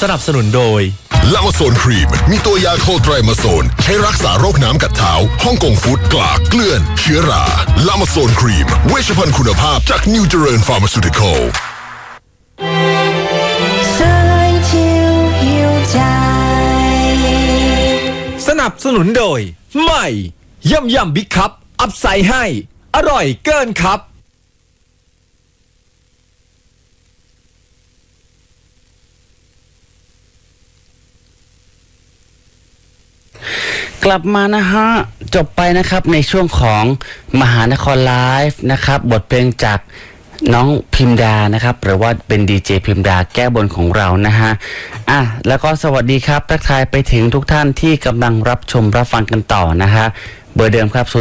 สนับสนุนโดยลามาโซนครีมมีตัวยาโคไตรมาโซนใช้รักษาโรคน้ำกัดเท้าฮ่องกงฟู้ดกลากเกลื่อนเชื้อราลามาโซนครีมเวชภัณฑ์คุณภาพจากนิวเจริญฟาร์มาซูติคอลสนับสนุนโดยใหม่ย่ำบิ๊กคัพอัพไซด์ให้อร่อยเกินครับกลับมานะฮะจบไปนะครับในช่วงของมหานครไลฟ์นะครับบทเพลงจากน้องพิมดานะครับหรือว่าเป็นดีเจพิมดาแก้บนของเรานะฮะแล้วก็สวัสดีครับทักทายไปถึงทุกท่านที่กำลังรับชมรับฟังกันต่อนะฮะเบอร์เดิมครับ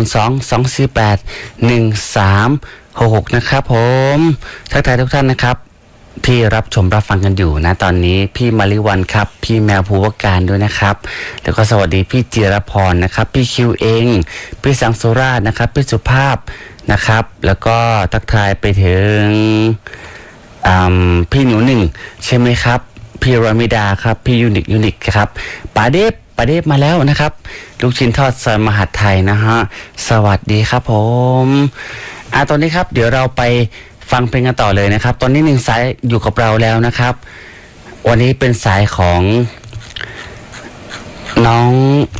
02-248-1366นะครับผมทักทายทุกท่านนะครับที่รับชมรับฟังกันอยู่นะตอนนี้พี่มาริวันครับพี่แมวภูวการด้วยนะครับแล้วก็สวัสดีพี่จิรพรนะครับพี่คิวเองพี่สังสุราชนะครับพี่สุภาพนะครับแล้วก็ทักทายไปถึงพี่หนูหนึ่งใช่ไหมครับพี่รามิดาครับพี่ยูนิคครับป๋าเดฟมาแล้วนะครับลูกชิ้นทอดซอยมหาไทยนะฮะสวัสดีครับผมตอนนี้ครับเดี๋ยวเราไปฟังเพลงกันต่อเลยนะครับตอนนี้หนึ่งสายอยู่กับเราแล้วนะครับวันนี้เป็นสายของน้อง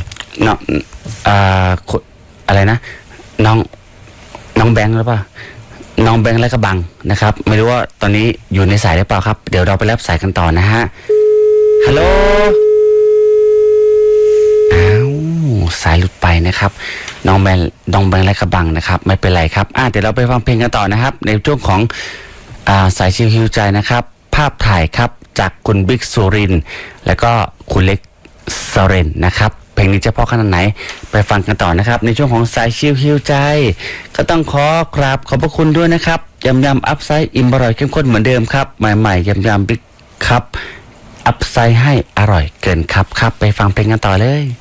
อะไรนะน้องแบงค์หรือเปล่าน้องแบงค์และกระบังนะครับไม่รู้ว่าตอนนี้อยู่ในสายหรือเปล่าครับเดี๋ยวเราไปรับสายกันต่อนะฮะฮัลโหลสายหลุดไปนะครับน้องแบงค์และกระบังนะครับไม่เป็นไรครับเดี๋ยวเราไปฟังเพลงกันต่อนะครับในช่วงของสายชิวฮิวใจนะครับภาพถ่ายครับจากคุณบิ๊กสุรินทร์แล้วก็คุณเล็กสเรนนะครับเพลงนี้จะเพราะขนาดไหนไปฟังกันต่อนะครับในช่วงของสายชิวฮิวใจก็ต้องขอกราบขอบพระคุณด้วยนะครับยำอัพไซด์อิ่มอร่อยเข้มข้นเหมือนเดิมครับใหม่ๆยำบิ๊กครับอัพไซด์ให้อร่อยเกินครับไปฟังเพลงกันต่อเลย